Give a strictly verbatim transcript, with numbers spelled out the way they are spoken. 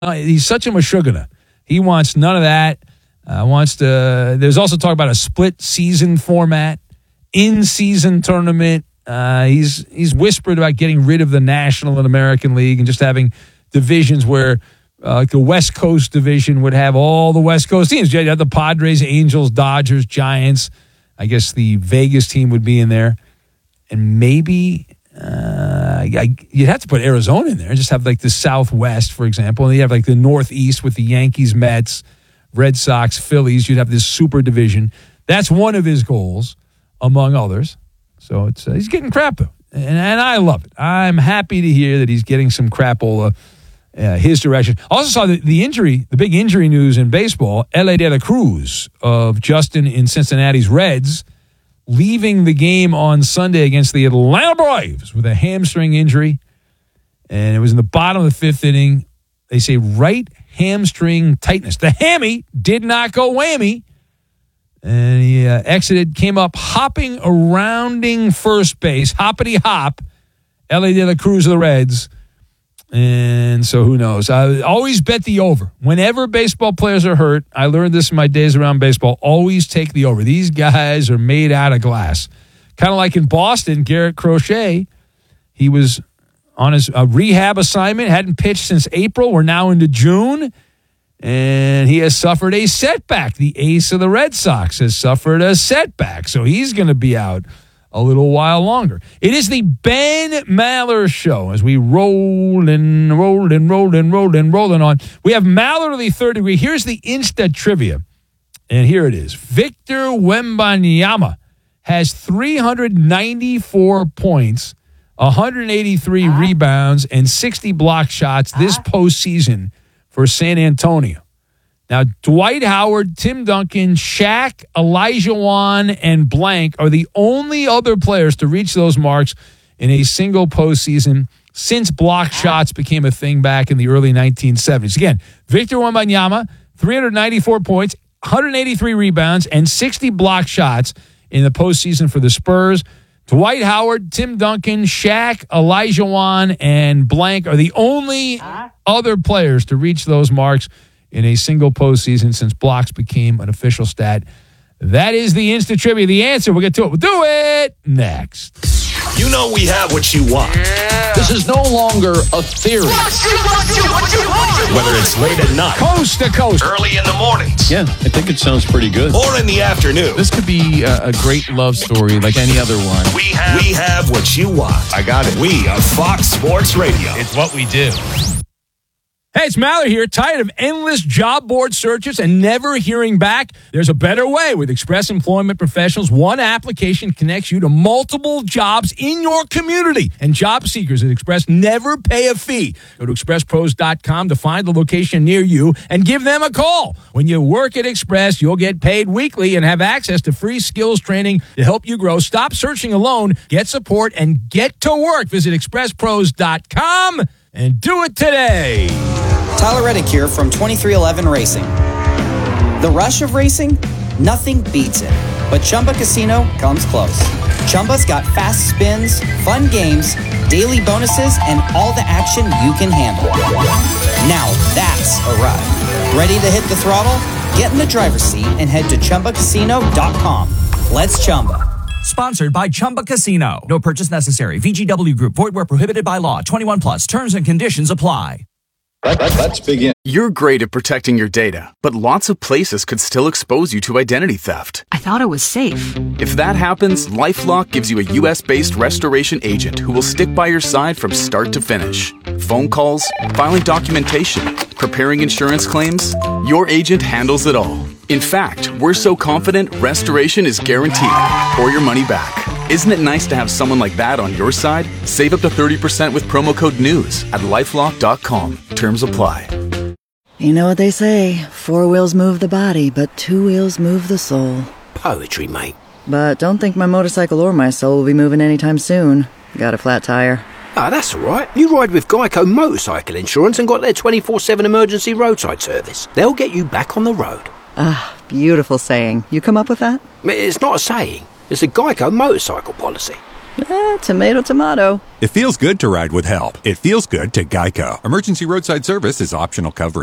Uh, he's such a mashugana. He wants none of that. Uh, wants to. There's also talk about a split season format, in season tournament. Uh, he's he's whispered about getting rid of the National and American League and just having divisions where uh, like the West Coast division would have all the West Coast teams. You have the Padres, Angels, Dodgers, Giants. I guess the Vegas team would be in there, and maybe. Uh, I, you'd have to put Arizona in there and just have like the Southwest, for example, and you have like the Northeast with the Yankees, Mets, Red Sox, Phillies. You'd have this super division. That's one of his goals, among others. So it's uh, he's getting crap though, and, and I love it. I'm happy to hear that he's getting some crapola uh, his direction. I also saw the, the injury, the big injury news in baseball. Elly De La Cruz of Justin in Cincinnati's Reds, leaving the game on Sunday against the Atlanta Braves with a hamstring injury. And it was in the bottom of the fifth inning. They say right hamstring tightness. The hammy did not go whammy. And he uh, exited, came up hopping, arounding first base, hoppity hop, Elly De La Cruz of the Reds. And so who knows? I always bet the over. Whenever baseball players are hurt, I learned this in my days around baseball, always take the over. These guys are made out of glass. Kind of like in Boston, Garrett Crochet, he was on his uh, rehab assignment, hadn't pitched since April. We're now into June, and he has suffered a setback. The ace of the Red Sox has suffered a setback, so he's going to be out a little while longer. It is the Ben Maller Show as we roll and roll and roll and roll and rolling on. We have Maller of the third degree. Here's the Insta trivia, and here it is. Victor Wembanyama has three hundred ninety-four points, one hundred eighty-three uh, rebounds, and sixty block shots this uh, postseason for San Antonio. Now, Dwight Howard, Tim Duncan, Shaq, Elijah Wan, and Blank are the only other players to reach those marks in a single postseason since block shots became a thing back in the early nineteen seventies. Again, Victor Wembanyama, three hundred ninety-four points, one hundred eighty-three rebounds, and sixty block shots in the postseason for the Spurs. Dwight Howard, Tim Duncan, Shaq, Elijah Wan, and Blank are the only other players to reach those marks in a single postseason since blocks became an official stat. That is the Insta Trivia. The answer, we'll get to it. We'll do it next. You know we have what you want. Yeah. This is no longer a theory. What you, what you, what you want. Whether it's late at night, coast to coast, early in the mornings. Yeah, I think it sounds pretty good. Or in the afternoon. This could be a, a great love story like any other one. We have, we have what you want. I got it. We are Fox Sports Radio. It's what we do. Hey, it's Maller here. Tired of endless job board searches and never hearing back? There's a better way. With Express Employment Professionals, one application connects you to multiple jobs in your community. And job seekers at Express never pay a fee. Go to express pros dot com to find the location near you and give them a call. When you work at Express, you'll get paid weekly and have access to free skills training to help you grow. Stop searching alone. Get support and get to work. Visit express pros dot com and do it today. Tyler Reddick here from twenty-three eleven Racing. The rush of racing? Nothing beats it. But Chumba Casino comes close. Chumba's got fast spins, fun games, daily bonuses, and all the action you can handle. Now that's a ride. Ready to hit the throttle? Get in the driver's seat and head to chumba casino dot com. Let's Chumba. Sponsored by Chumba Casino. No purchase necessary. V G W Group. Void where prohibited by law. twenty-one plus. Terms and conditions apply. Let's begin. You're great at protecting your data, but lots of places could still expose you to identity theft. I thought it was safe. If that happens, LifeLock gives you a U S-based restoration agent who will stick by your side from start to finish. Phone calls, filing documentation, preparing insurance claims, your agent handles it all. In fact, we're so confident restoration is guaranteed or your money back. Isn't it nice to have someone like that on your side? Save up to thirty percent with promo code NEWS at lifelock dot com. Terms apply. You know what they say, four wheels move the body, but two wheels move the soul. Poetry, mate. But don't think my motorcycle or my soul will be moving anytime soon. Got a flat tire. Ah, that's all right. You ride with Geico Motorcycle Insurance and got their twenty-four seven emergency roadside service. They'll get you back on the road. Ah, beautiful saying. You come up with that? It's not a saying. It's a Geico motorcycle policy. Eh, tomato, tomato. It feels good to ride with help. It feels good to Geico. Emergency roadside service is optional coverage.